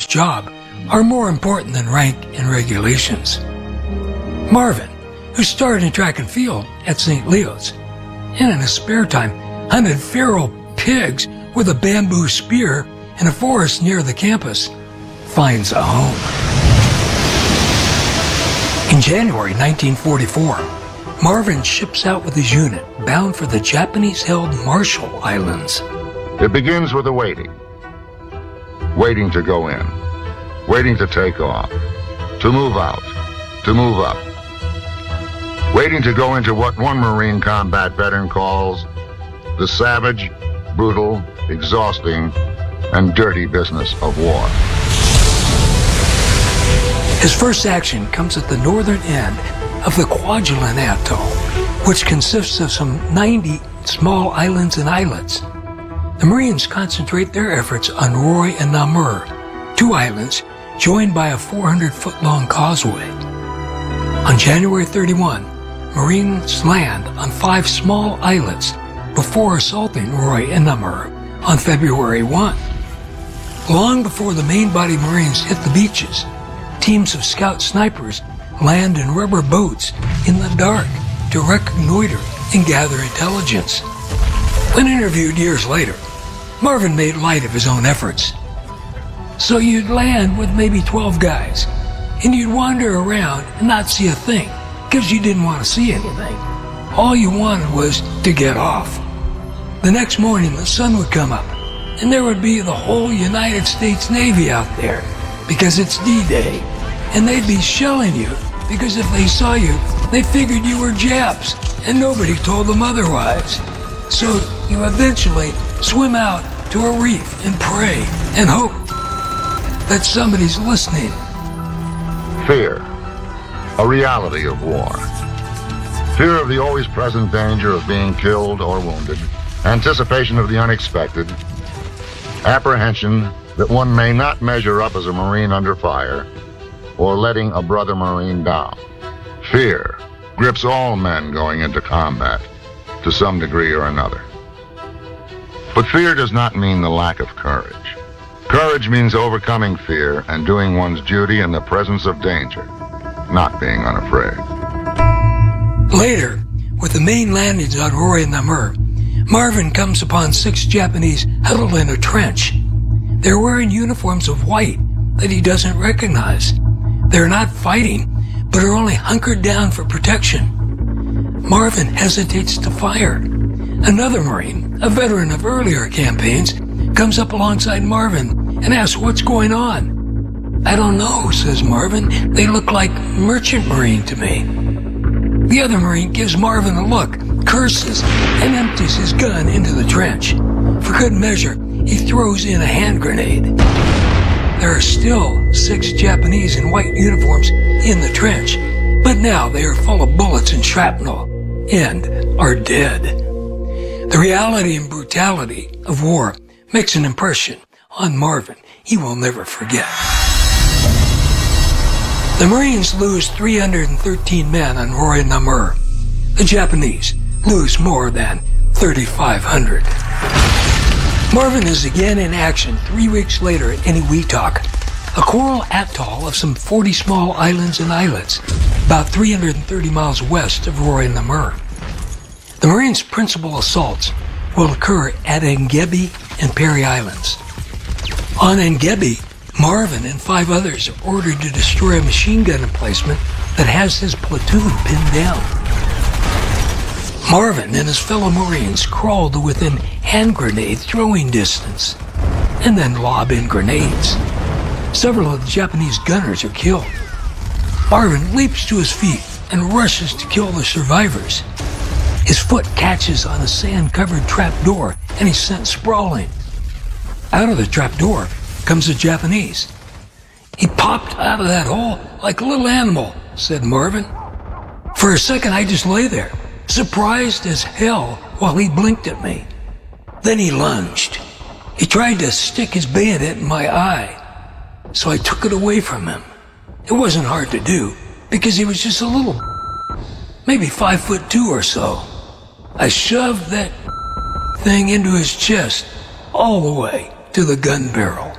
job are more important than rank and regulations. Marvin, who started in track and field at St. Leo's, and in his spare time hunted feral pigs with a bamboo spear in a forest near the campus, finds a home. In January 1944, Marvin ships out with his unit bound for the Japanese-held Marshall Islands. It begins with a waiting. Waiting to go in. Waiting to take off. To move out. To move up. Waiting to go into what one Marine combat veteran calls the savage, brutal, exhausting, and dirty business of war. His first action comes at the northern end of the Kwajalein Atoll, which consists of some 90 small islands and islets. The Marines concentrate their efforts on Roy and Namur, two islands joined by a 400-foot-long causeway. On January 31, Marines land on 5 small islets before assaulting Roy and Namur on February 1. Long before the main body Marines hit the beaches, teams of scout snipers land in rubber boats in the dark to reconnoiter and gather intelligence. When interviewed years later, Marvin made light of his own efforts. So you'd land with maybe 12 guys, and you'd wander around and not see a thing, because you didn't want to see anything. All you wanted was to get off. The next morning the sun would come up, and there would be the whole United States Navy out there, because it's D-Day, and they'd be shelling you, because if they saw you, they figured you were Japs, and nobody told them otherwise. So you eventually swim out to a reef and pray and hope that somebody's listening. Fear, a reality of war. Fear of the always present danger of being killed or wounded, anticipation of the unexpected, apprehension that one may not measure up as a Marine under fire, or letting a brother Marine down. Fear grips all men going into combat to some degree or another. But fear does not mean the lack of courage. Courage means overcoming fear and doing one's duty in the presence of danger, not being unafraid. Later, with the main landings on Roy and Namur, Marvin comes upon 6 Japanese huddled in a trench. They're wearing uniforms of white that he doesn't recognize. They're not fighting, but are only hunkered down for protection. Marvin hesitates to fire. Another Marine, a veteran of earlier campaigns, comes up alongside Marvin and asks what's going on. "I don't know," says Marvin. "They look like merchant Marine to me." The other Marine gives Marvin a look, curses, and empties his gun into the trench. For good measure, he throws in a hand grenade. There are still 6 Japanese in white uniforms in the trench, but now they are full of bullets and shrapnel, and are dead. The reality and brutality of war makes an impression on Marvin he will never forget. The Marines lose 313 men on Roy and Namur. The Japanese lose more than 3,500. Marvin is again in action 3 weeks later at Eniwetok, a coral atoll of some 40 small islands and islets, about 330 miles west of Roy and Namur. The Marines' principal assaults will occur at Engebe and Perry Islands. On Engebe, Marvin and 5 others are ordered to destroy a machine gun emplacement that has his platoon pinned down. Marvin and his fellow Marines crawl to within hand grenade throwing distance, and then lob in grenades. Several of the Japanese gunners are killed. Marvin leaps to his feet and rushes to kill the survivors. His foot catches on a sand-covered trapdoor, and he's sent sprawling. Out of the trapdoor comes a Japanese. "He popped out of that hole like a little animal," said Marvin. "For a second, I just lay there, surprised as hell, while he blinked at me. Then he lunged. He tried to stick his bayonet in my eye, so I took it away from him. It wasn't hard to do, because he was just a little, maybe 5'2" or so. I shoved that thing into his chest all the way to the gun barrel."